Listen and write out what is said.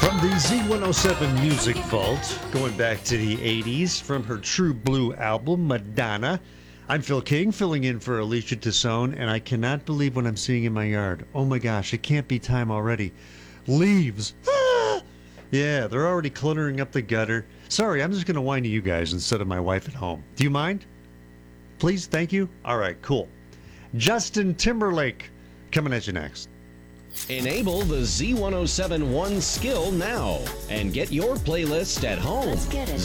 From the Z107 Music Vault, going back to the 80s, from her True Blue album, Madonna. I'm Phil King, filling in for Alicia Tassone, and I cannot believe what I'm seeing in my yard. Oh my gosh, it can't be time already. Leaves. Ah! Yeah, they're already cluttering up the gutter. Sorry, I'm just going to whine to you guys instead of my wife at home. Do you mind? Please, thank you. All right, cool. Justin Timberlake, coming at you next. Enable the Z107 One skill now and get your playlist at home. Let's get it.